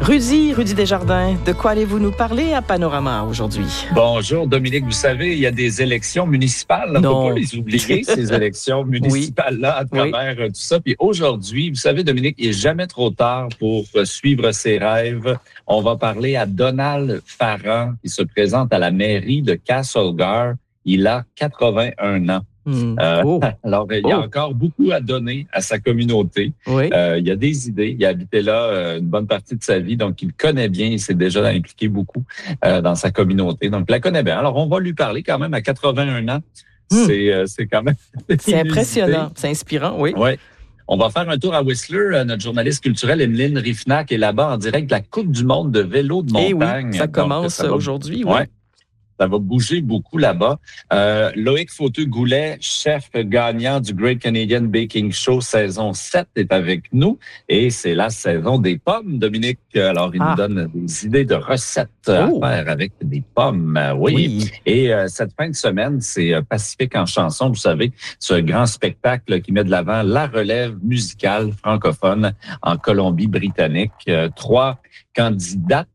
Rudy Desjardins, de quoi allez-vous nous parler à Panorama aujourd'hui? Bonjour Dominique, vous savez, il y a des élections municipales, on ne peut pas les oublier, ces élections municipales-là, à travers tout ça. Puis aujourd'hui, vous savez Dominique, il n'est jamais trop tard pour suivre ses rêves. On va parler à Donald Farran, qui se présente à la mairie de Castlegar. Il a 81 ans. Alors, il y a encore beaucoup à donner à sa communauté. Il y a des idées. Il a habité là une bonne partie de sa vie, donc il connaît bien. Il s'est déjà impliqué beaucoup dans sa communauté. Donc, il la connaît bien. Alors, on va lui parler quand même à 81 ans. C'est quand même... C'est impressionnant. C'est inspirant, oui. On va faire un tour à Whistler. Notre journaliste culturelle, Emeline Riffnac, est là-bas en direct de la Coupe du monde de vélo de montagne. Ça commence aujourd'hui. Ça va bouger beaucoup là-bas. Loïc Fauteux-Goulet, chef gagnant du Great Canadian Baking Show saison 7, est avec nous. Et c'est la saison des pommes, Dominique. Alors, il nous donne des idées de recettes à faire avec des pommes. Oui. Et cette fin de semaine, c'est Pacifique en chanson. Vous savez, ce grand spectacle qui met de l'avant la relève musicale francophone en Colombie-Britannique. 3 candidates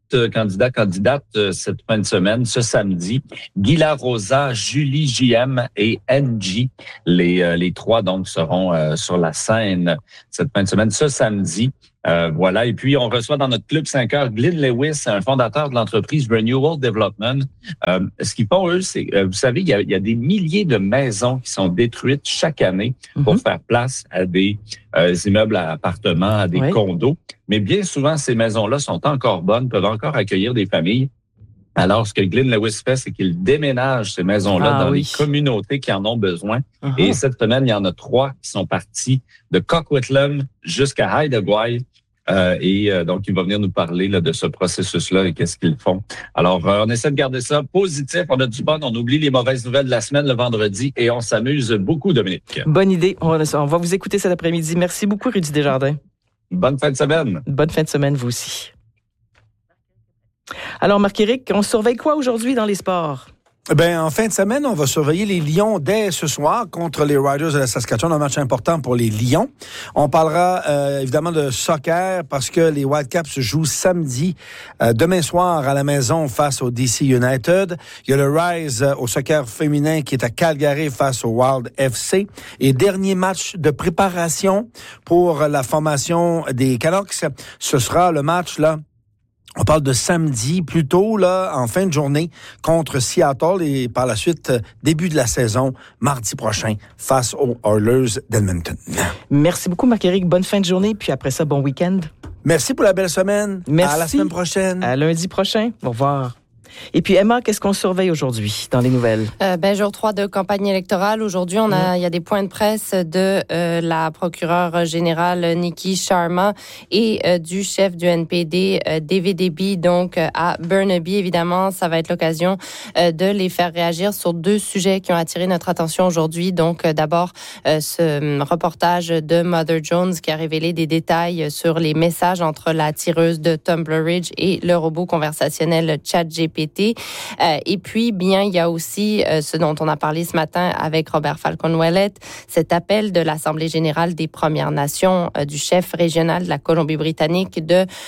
cette fin de semaine, ce samedi. Guilla Rosa, Julie JM et NG. Les 3, donc, seront sur la scène cette fin de semaine, ce samedi. Voilà. Et puis, on reçoit dans notre club 5 heures Glenn Lewis, un fondateur de l'entreprise Renewal Development. Ce qu'ils font, eux, c'est, vous savez, il y a des milliers de maisons qui sont détruites chaque année pour faire place à des immeubles à appartements, à des condos. Mais bien souvent, ces maisons-là sont encore bonnes, peuvent encore accueillir des familles. Alors, ce que Glenn Lewis fait, c'est qu'il déménage ces maisons-là dans les communautés qui en ont besoin. Et cette semaine, il y en a 3 qui sont partis de Coquitlam jusqu'à Haida-Gwaii. Donc, il va venir nous parler là, de ce processus-là et qu'est-ce qu'ils font. Alors, on essaie de garder ça positif. On a du bon, on oublie les mauvaises nouvelles de la semaine le vendredi et on s'amuse beaucoup, Dominique. Bonne idée. On va vous écouter cet après-midi. Merci beaucoup, Rudy Desjardins. Bonne fin de semaine. Bonne fin de semaine, vous aussi. Alors, Marc-Éric, on surveille quoi aujourd'hui dans les sports? En fin de semaine, on va surveiller les Lions dès ce soir contre les Riders de la Saskatchewan, un match important pour les Lions. On parlera évidemment de soccer parce que les Whitecaps jouent samedi, demain soir à la maison face au DC United. Il y a le Rise au soccer féminin qui est à Calgary face au Wild FC. Et dernier match de préparation pour la formation des Canucks, ce sera le match là. On parle de samedi, plutôt là, en fin de journée, contre Seattle et par la suite, début de la saison, mardi prochain, face aux Oilers d'Edmonton. Merci beaucoup, Marc-Éric. Bonne fin de journée, puis après ça, bon week-end. Merci pour la belle semaine. Merci. À la semaine prochaine. À lundi prochain. Au revoir. Et puis, Emma, qu'est-ce qu'on surveille aujourd'hui dans les nouvelles? Jour 3 de campagne électorale. Aujourd'hui, il y a des points de presse de la procureure générale Nikki Sharma et du chef du NPD, David Eby, donc à Burnaby. Évidemment, ça va être l'occasion de les faire réagir sur 2 sujets qui ont attiré notre attention aujourd'hui. Donc, d'abord, ce reportage de Mother Jones qui a révélé des détails sur les messages entre la tireuse de Tumbler Ridge et le robot conversationnel ChatGPT. Et puis, il y a aussi ce dont on a parlé ce matin avec Robert Falcon-Ouellet, cet appel de l'Assemblée générale des Premières Nations, du chef régional de la Colombie-Britannique,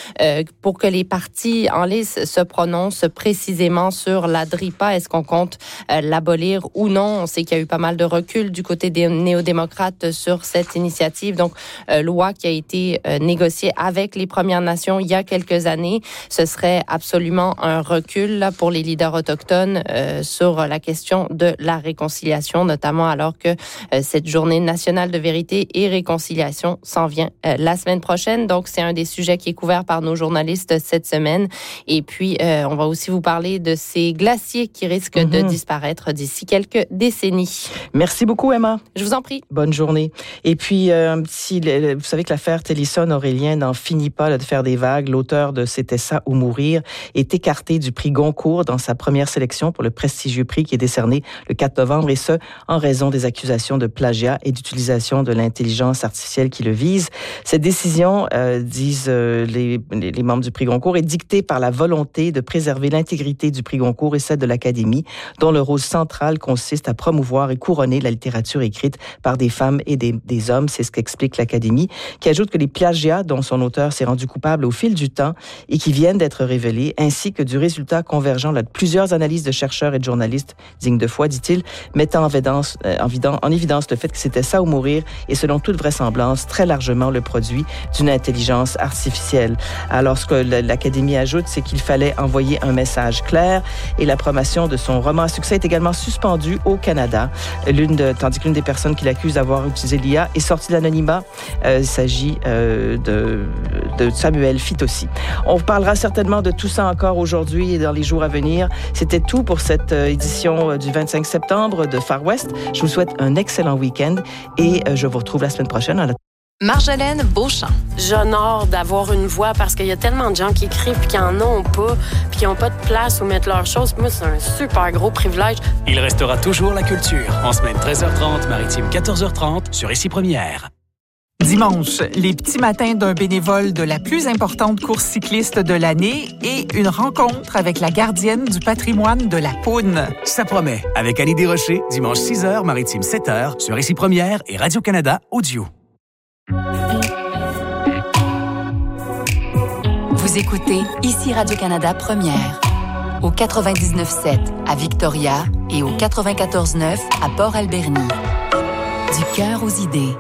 pour que les partis en lice se prononcent précisément sur la DRIPA. Est-ce qu'on compte l'abolir ou non? On sait qu'il y a eu pas mal de recul du côté des néo-démocrates sur cette initiative. Donc, loi qui a été négociée avec les Premières Nations il y a quelques années. Ce serait absolument un recul là, pour les leaders autochtones sur la question de la réconciliation, notamment alors que cette journée nationale de vérité et réconciliation s'en vient la semaine prochaine. Donc, c'est un des sujets qui est couvert par nos journalistes cette semaine. Et puis, on va aussi vous parler de ces glaciers qui risquent de disparaître d'ici quelques décennies. Merci beaucoup, Emma. Je vous en prie. Bonne journée. Et puis, vous savez que l'affaire Télésphone-Aurélien n'en finit pas là, de faire des vagues. L'auteur de C'était ça ou mourir est écarté du prix Goncourt Goncourt dans sa première sélection pour le prestigieux prix qui est décerné le 4 novembre, et ce, en raison des accusations de plagiat et d'utilisation de l'intelligence artificielle qui le visent. Cette décision, disent les membres du prix Goncourt, est dictée par la volonté de préserver l'intégrité du prix Goncourt et celle de l'Académie, dont le rôle central consiste à promouvoir et couronner la littérature écrite par des femmes et des hommes. C'est ce qu'explique l'Académie, qui ajoute que les plagiats dont son auteur s'est rendu coupable au fil du temps et qui viennent d'être révélés, ainsi que du résultat convergent de plusieurs analyses de chercheurs et de journalistes dignes de foi, dit-il, mettant en évidence le fait que c'était ça ou mourir et selon toute vraisemblance très largement le produit d'une intelligence artificielle. Alors ce que l'Académie ajoute, c'est qu'il fallait envoyer un message clair, et la promotion de son roman à succès est également suspendue au Canada, tandis que l'une des personnes qui l'accuse d'avoir utilisé l'IA est sortie de l'anonymat. Il s'agit de Samuel Fitossi. On parlera certainement de tout ça encore aujourd'hui et dans les jours à venir. C'était tout pour cette édition du 25 septembre de Far West. Je vous souhaite un excellent week-end et je vous retrouve la semaine prochaine. Marjolaine Beauchamp. J'honore d'avoir une voix parce qu'il y a tellement de gens qui écrivent puis qui en ont pas, puis qui n'ont pas de place où mettre leurs choses. Moi, c'est un super gros privilège. Il restera toujours la culture. En semaine 13h30, maritime 14h30 sur Ici Première. Dimanche, les petits matins d'un bénévole de la plus importante course cycliste de l'année et une rencontre avec la gardienne du patrimoine de la Poune. Ça promet, avec Annie Desrochers, dimanche 6h, maritime 7h sur Ici Première et Radio-Canada Audio. Vous écoutez Ici Radio-Canada Première, au 99.7 à Victoria et au 94.9 à Port-Alberni. Du cœur aux idées.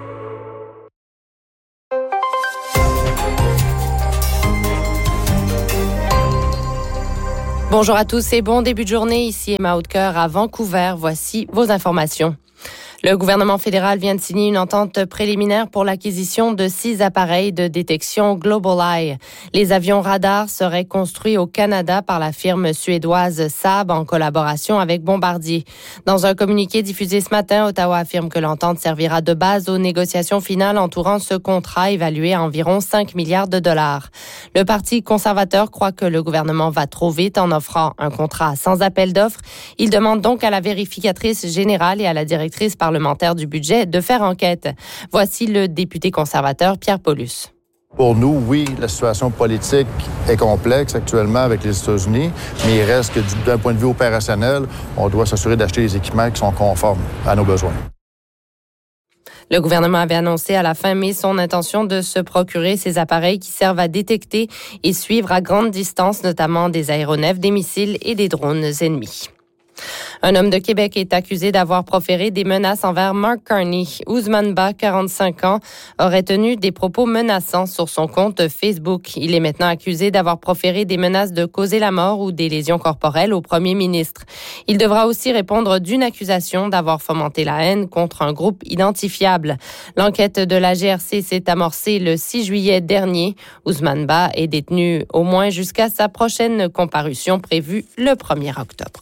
Bonjour à tous et bon début de journée. Ici Emma Hautecoeur à Vancouver. Voici vos informations. Le gouvernement fédéral vient de signer une entente préliminaire pour l'acquisition de 6 appareils de détection GlobalEye. Les avions radars seraient construits au Canada par la firme suédoise Saab en collaboration avec Bombardier. Dans un communiqué diffusé ce matin, Ottawa affirme que l'entente servira de base aux négociations finales entourant ce contrat évalué à environ 5 milliards de dollars. Le Parti conservateur croit que le gouvernement va trop vite en offrant un contrat sans appel d'offres. Il demande donc à la vérificatrice générale et à la directrice parlementaire du budget de faire enquête. Voici le député conservateur Pierre Paulus. Pour nous, oui, la situation politique est complexe actuellement avec les États-Unis, mais il reste que d'un point de vue opérationnel, on doit s'assurer d'acheter des équipements qui sont conformes à nos besoins. Le gouvernement avait annoncé à la fin mai son intention de se procurer ces appareils qui servent à détecter et suivre à grande distance, notamment des aéronefs, des missiles et des drones ennemis. Un homme de Québec est accusé d'avoir proféré des menaces envers Mark Carney. Ousmane Ba, 45 ans, aurait tenu des propos menaçants sur son compte Facebook. Il est maintenant accusé d'avoir proféré des menaces de causer la mort ou des lésions corporelles au premier ministre. Il devra aussi répondre d'une accusation d'avoir fomenté la haine contre un groupe identifiable. L'enquête de la GRC s'est amorcée le 6 juillet dernier. Ousmane Ba est détenu au moins jusqu'à sa prochaine comparution prévue le 1er octobre.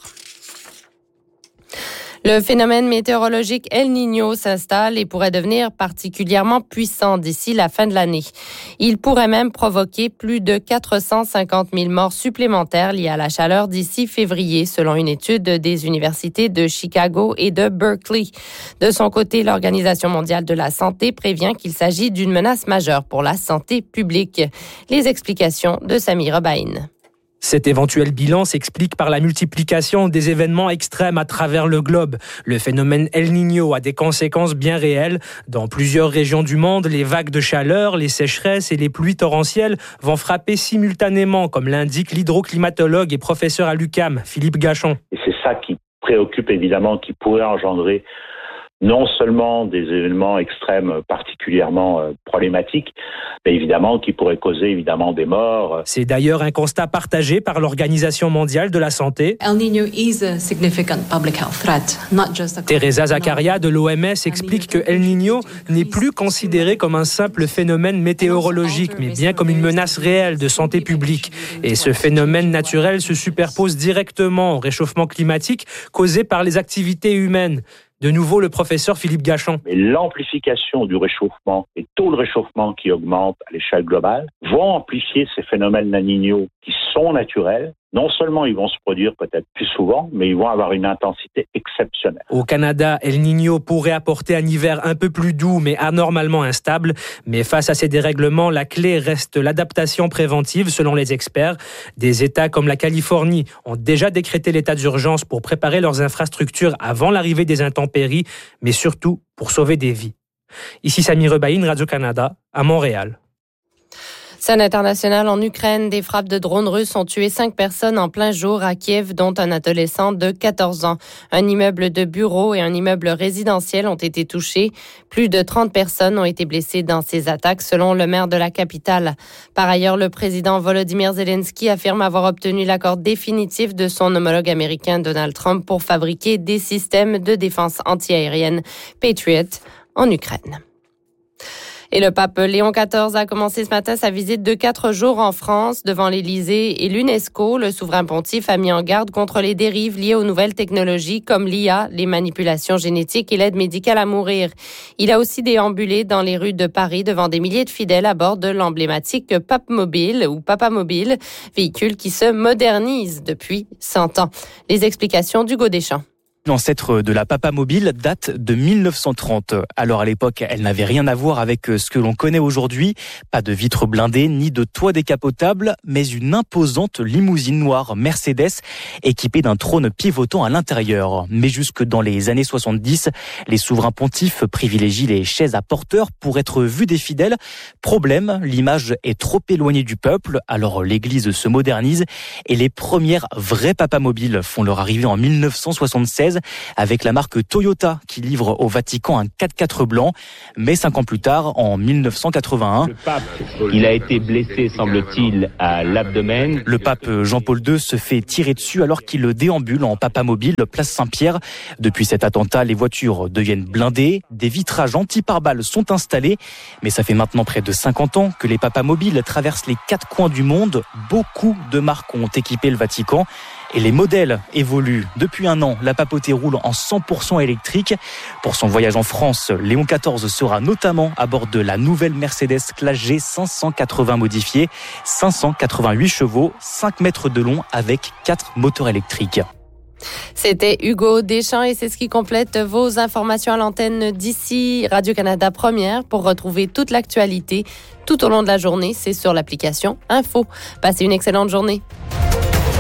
Le phénomène météorologique El Niño s'installe et pourrait devenir particulièrement puissant d'ici la fin de l'année. Il pourrait même provoquer plus de 450 000 morts supplémentaires liées à la chaleur d'ici février, selon une étude des universités de Chicago et de Berkeley. De son côté, l'Organisation mondiale de la santé prévient qu'il s'agit d'une menace majeure pour la santé publique. Les explications de Samira Bain. Cet éventuel bilan s'explique par la multiplication des événements extrêmes à travers le globe. Le phénomène El Niño a des conséquences bien réelles. Dans plusieurs régions du monde, les vagues de chaleur, les sécheresses et les pluies torrentielles vont frapper simultanément, comme l'indique l'hydroclimatologue et professeur à l'UQAM, Philippe Gachon. Et c'est ça qui préoccupe évidemment, qui pourrait engendrer non seulement des événements extrêmes particulièrement problématiques, mais évidemment qui pourraient causer évidemment des morts. C'est d'ailleurs un constat partagé par l'Organisation mondiale de la santé. El Niño is a significant public health threat, not just a... Teresa Zakaria de l'OMS explique que El Niño n'est plus considéré comme un simple phénomène météorologique, mais bien comme une menace réelle de santé publique. Et ce phénomène naturel se superpose directement au réchauffement climatique causé par les activités humaines. De nouveau, le professeur Philippe Gachon. Mais l'amplification du réchauffement et taux de réchauffement qui augmentent à l'échelle globale vont amplifier ces phénomènes La Niño qui sont naturels, non seulement ils vont se produire peut-être plus souvent, mais ils vont avoir une intensité exceptionnelle. Au Canada, El Niño pourrait apporter un hiver un peu plus doux, mais anormalement instable. Mais face à ces dérèglements, la clé reste l'adaptation préventive, selon les experts. Des États comme la Californie ont déjà décrété l'état d'urgence pour préparer leurs infrastructures avant l'arrivée des intempéries, mais surtout pour sauver des vies. Ici Sami Rebaïn, Radio-Canada, à Montréal. Scène internationale en Ukraine, des frappes de drones russes ont tué 5 personnes en plein jour à Kiev, dont un adolescent de 14 ans. Un immeuble de bureaux et un immeuble résidentiel ont été touchés. Plus de 30 personnes ont été blessées dans ces attaques, selon le maire de la capitale. Par ailleurs, le président Volodymyr Zelensky affirme avoir obtenu l'accord définitif de son homologue américain Donald Trump pour fabriquer des systèmes de défense antiaérienne Patriot en Ukraine. Et le pape Léon XIV a commencé ce matin sa visite de 4 jours en France devant l'Élysée et l'UNESCO. Le souverain pontife a mis en garde contre les dérives liées aux nouvelles technologies comme l'IA, les manipulations génétiques et l'aide médicale à mourir. Il a aussi déambulé dans les rues de Paris devant des milliers de fidèles à bord de l'emblématique Papmobile ou Papamobile, véhicule qui se modernise depuis 100 ans. Les explications d'Hugo Deschamps. L'ancêtre de la Papamobile date de 1930. Alors à l'époque, elle n'avait rien à voir avec ce que l'on connaît aujourd'hui. Pas de vitres blindées ni de toit décapotable, mais une imposante limousine noire Mercedes équipée d'un trône pivotant à l'intérieur. Mais jusque dans les années 70, les souverains pontifes privilégient les chaises à porteurs pour être vus des fidèles. Problème, l'image est trop éloignée du peuple, alors l'église se modernise et les premières vraies Papamobiles font leur arrivée en 1976 avec la marque Toyota qui livre au Vatican un 4x4 blanc. Mais 5 ans plus tard, en 1981, le pape, il a été blessé, semble-t-il, à l'abdomen. Le pape Jean-Paul II se fait tirer dessus alors qu'il déambule en Papamobile, place Saint-Pierre. Depuis cet attentat, les voitures deviennent blindées, des vitrages anti-pare-balles sont installés. Mais ça fait maintenant près de 50 ans que les Papamobiles traversent les 4 coins du monde. Beaucoup de marques ont équipé le Vatican. Et les modèles évoluent. Depuis un an, la papauté roule en 100% électrique. Pour son voyage en France, Léon XIV sera notamment à bord de la nouvelle Mercedes Classe G 580 modifiée. 588 chevaux, 5 mètres de long avec 4 moteurs électriques. C'était Hugo Deschamps et c'est ce qui complète vos informations à l'antenne d'ici Radio-Canada Première. Pour retrouver toute l'actualité tout au long de la journée, c'est sur l'application Info. Passez une excellente journée.